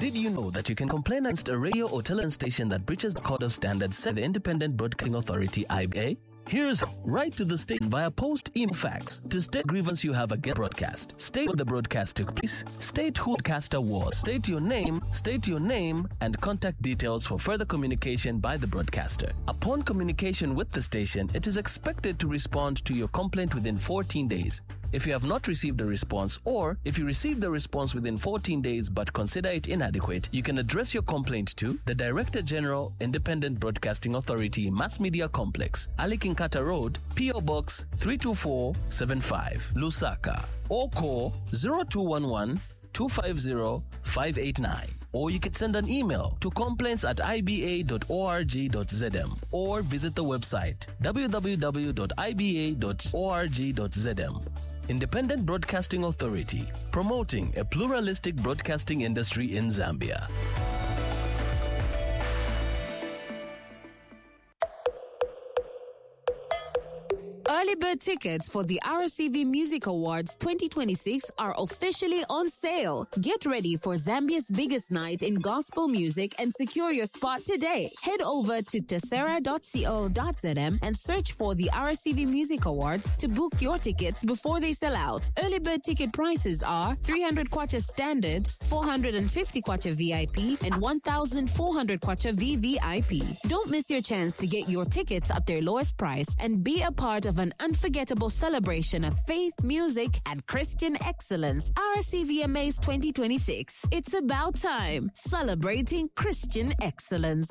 Did you know that you can complain against a radio or television station that breaches the Code of Standards set by the Independent Broadcasting Authority (IBA)? Here's write to the station via post email fax to state grievance you have against broadcast. State where the broadcast took place, state who the broadcaster was, state your name, and contact details for further communication by the broadcaster. Upon communication with the station, it is expected to respond to your complaint within 14 days. If you have not received a response, or if you received the response within 14 days but consider it inadequate, you can address your complaint to the Director General, Independent Broadcasting Authority, Mass Media Complex, Ali Kinkata Road, P.O. Box 32475, Lusaka, or call 0211 250 589. Or you can send an email to complaints@iba.org.zm or visit the website www.iba.org.zm. Independent Broadcasting Authority, promoting a pluralistic broadcasting industry in Zambia. Early bird tickets for the RCV Music Awards 2026 are officially on sale. Get ready for Zambia's biggest night in gospel music and secure your spot today. Head over to tessera.co.zm and search for the RCV Music Awards to book your tickets before they sell out. Early bird ticket prices are 300 kwacha standard, 450 kwacha VIP, and 1,400 kwacha VVIP. Don't miss your chance to get your tickets at their lowest price and be a part of an unforgettable celebration of faith, music, and Christian excellence. RCVMAs 2026. It's about time. Celebrating Christian excellence.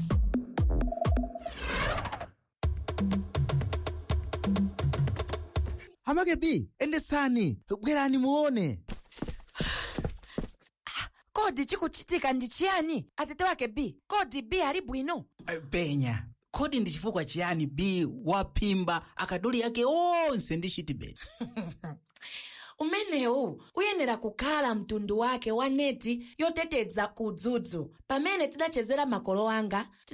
Hamage B, endesani, bwerani muone. Kodi chikuchitika ndichiyani? Atete wake B, kodi B ali bwino? Penya, kodi ndichifukwa chiyani B wapimba akaduli yake onse ndi chitibet. Umenewu uyenera kukhala mtundu wake wa neti yotetedza kudzudzu. Pamene tidachezera makolo anga